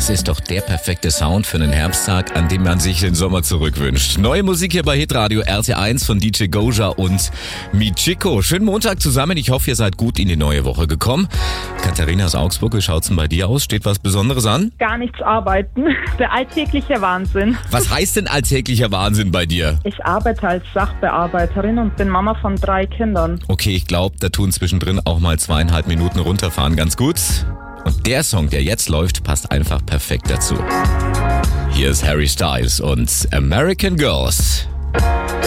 Das ist doch der perfekte Sound für einen Herbsttag, an dem man sich den Sommer zurückwünscht. Neue Musik hier bei Hitradio RT1 von DJ Goja und Michiko. Schönen Montag zusammen. Ich hoffe, ihr seid gut in die neue Woche gekommen. Katharina aus Augsburg, wie schaut's denn bei dir aus? Steht was Besonderes an? Gar nichts arbeiten. Der alltägliche Wahnsinn. Was heißt denn alltäglicher Wahnsinn bei dir? Ich arbeite als Sachbearbeiterin und bin Mama von 3 Kindern. Okay, ich glaube, da tun zwischendrin auch mal 2,5 Minuten runterfahren ganz gut. Und der Song, der jetzt läuft, passt einfach perfekt dazu. Hier ist Harry Styles und American Girls.